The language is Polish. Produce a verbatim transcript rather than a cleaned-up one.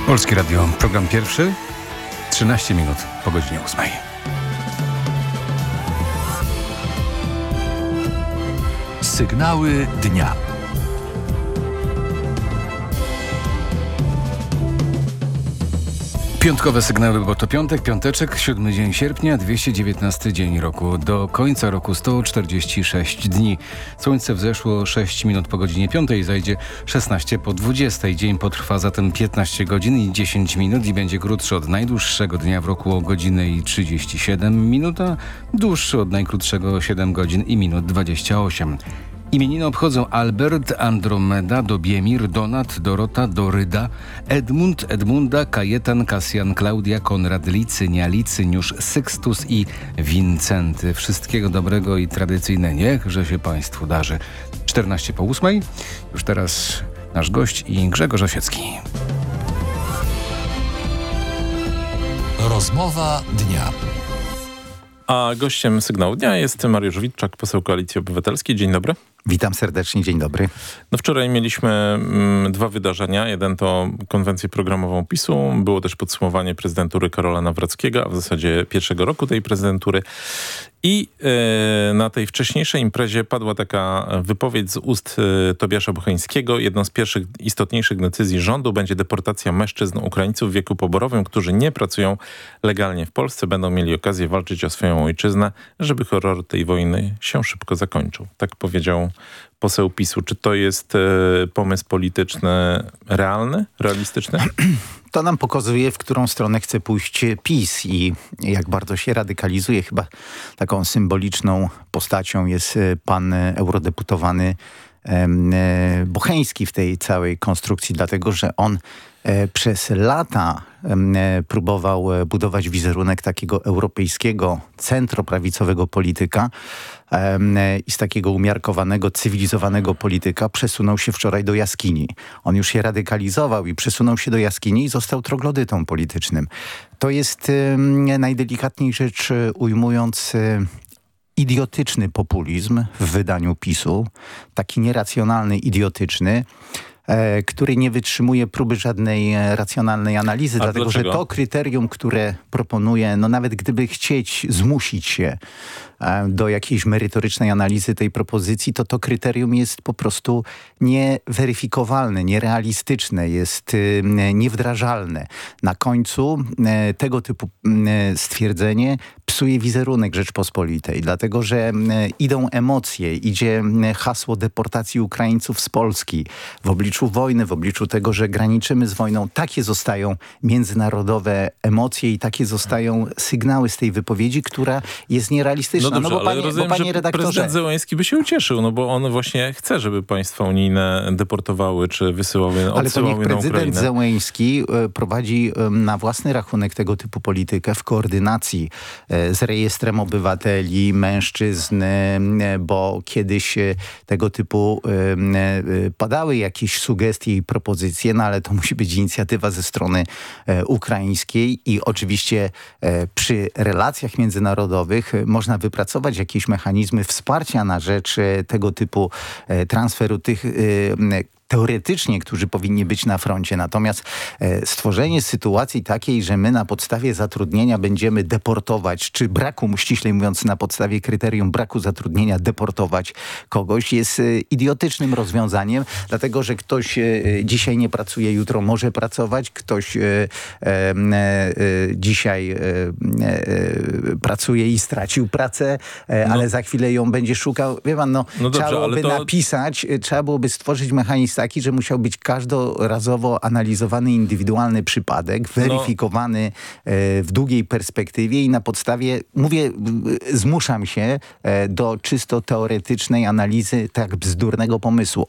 Polskie Radio, program pierwszy, trzynaście minut po godzinie ósmej. Sygnały dnia. Piątkowe sygnały, bo to piątek, piąteczek, siódmy dzień sierpnia, dwieście dziewiętnasty dzień roku. Do końca roku sto czterdzieści sześć dni. Słońce wzeszło sześć minut po godzinie piątej, zajdzie szesnaście po dwudziestej. Dzień potrwa zatem piętnaście godzin i dziesięć minut i będzie krótszy od najdłuższego dnia w roku o godzinę i trzydzieści siedem minut, a dłuższy od najkrótszego siedem godzin i minut dwadzieścia osiem. Imieniny obchodzą Albert, Andromeda, Dobiemir, Donat, Dorota, Doryda, Edmund, Edmunda, Kajetan, Kasjan, Klaudia, Konrad, Licynia, Licyniusz, Sykstus i Wincenty. Wszystkiego dobrego i tradycyjne niechże się Państwu darzy. czternaście po ósmej. Już teraz nasz gość i Grzegorz Osiecki. Rozmowa dnia. A gościem Sygnału Dnia jest Mariusz Witczak, poseł Koalicji Obywatelskiej. Dzień dobry. Witam serdecznie, dzień dobry. No wczoraj mieliśmy mm, dwa wydarzenia. Jeden to konwencję programową PiSu. Było też podsumowanie prezydentury Karola Nawrockiego, a w zasadzie pierwszego roku tej prezydentury. I e, na tej wcześniejszej imprezie padła taka wypowiedź z ust e, Tobiasza Bocheńskiego. Jedną z pierwszych istotniejszych decyzji rządu będzie deportacja mężczyzn Ukraińców w wieku poborowym, którzy nie pracują legalnie w Polsce. Będą mieli okazję walczyć o swoją ojczyznę, żeby horror tej wojny się szybko zakończył. Tak powiedział poseł PiSu. Czy to jest e, pomysł polityczny realny, realistyczny? To nam pokazuje, w którą stronę chce pójść PiS i jak bardzo się radykalizuje. Chyba taką symboliczną postacią jest pan eurodeputowany Bocheński w tej całej konstrukcji, dlatego że on przez lata próbował budować wizerunek takiego europejskiego, centroprawicowego polityka i z takiego umiarkowanego, cywilizowanego polityka przesunął się wczoraj do jaskini. On już się radykalizował i przesunął się do jaskini i został troglodytą politycznym. To jest najdelikatniej rzecz ujmując idiotyczny populizm w wydaniu PiSu, taki nieracjonalny, idiotyczny, e, który nie wytrzymuje próby żadnej racjonalnej analizy, A dlatego dlaczego? że to kryterium, które proponuje, no nawet gdyby chcieć zmusić się e, do jakiejś merytorycznej analizy tej propozycji, to to kryterium jest po prostu nieweryfikowalne, nierealistyczne, jest e, niewdrażalne. Na końcu e, tego typu e, stwierdzenie psuje wizerunek Rzeczpospolitej, dlatego że idą emocje, idzie hasło deportacji Ukraińców z Polski w obliczu wojny, w obliczu tego, że graniczymy z wojną. Takie zostają międzynarodowe emocje i takie zostają sygnały z tej wypowiedzi, która jest nierealistyczna. No dobrze, no bo panie, ale rozumiem, bo panie że redaktorze, prezydent Zełański by się ucieszył, no bo on właśnie chce, żeby państwa unijne deportowały, czy wysyłały, ale to odsyłały niech na prezydent Ukrainę. Zełeński e, prowadzi e, na własny rachunek tego typu politykę w koordynacji e, z rejestrem obywateli, mężczyzn, e, bo kiedyś e, tego typu e, e, padały jakieś sugestie i propozycje, no ale to musi być inicjatywa ze strony e, ukraińskiej i oczywiście e, przy relacjach międzynarodowych e, można wypracować jakieś mechanizmy wsparcia na rzecz e, tego typu e, transferu tych e, teoretycznie, którzy powinni być na froncie. Natomiast e, stworzenie sytuacji takiej, że my na podstawie zatrudnienia będziemy deportować, czy braku, ściślej mówiąc, na podstawie kryterium braku zatrudnienia deportować kogoś, jest e, idiotycznym rozwiązaniem, dlatego, że ktoś e, dzisiaj nie pracuje, jutro może pracować, ktoś e, e, e, dzisiaj e, e, pracuje i stracił pracę, e, No. ale za chwilę ją będzie szukał. Wie pan, no, No dobrze, trzeba byłoby ale to- napisać, e, trzeba byłoby stworzyć mechanizm taki, że musiał być każdorazowo analizowany indywidualny przypadek, weryfikowany e, w długiej perspektywie i na podstawie, mówię, e, zmuszam się e, do czysto teoretycznej analizy tak bzdurnego pomysłu.